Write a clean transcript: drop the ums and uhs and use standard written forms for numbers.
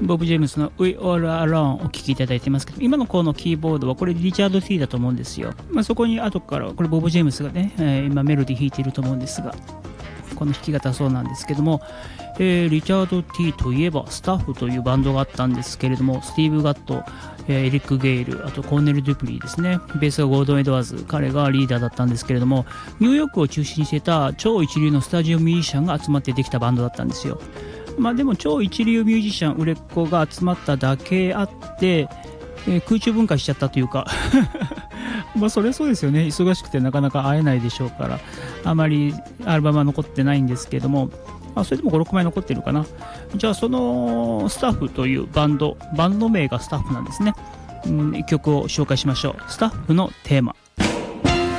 ボブ・ジェームスの We All Alone お聴きいただいてますけど、今のこのキーボードはこれリチャード T だと思うんですよ。そこに後からこれボブ・ジェームスがね、今メロディー弾いていると思うんですが、この弾き方はそうなんですけども、リチャード T といえばスタッフというバンドがあったんですけれども、スティーブ・ガット、エリック・ゲイル、あとコーネル・デュプリーですね、ベースがゴードン・エドワーズ、彼がリーダーだったんですけれども、ニューヨークを中心にしてた超一流のスタジオミュージシャンが集まってできたバンドだったんですよ。でも超一流ミュージシャン売れっ子が集まっただけあって、空中分解しちゃったというかそれはそうですよね。忙しくてなかなか会えないでしょうから、あまりアルバムは残ってないんですけれども、それでも5、6枚残ってるかな。じゃあそのスタッフというバンド名がスタッフなんですね。曲を紹介しましょう。スタッフのテーマ。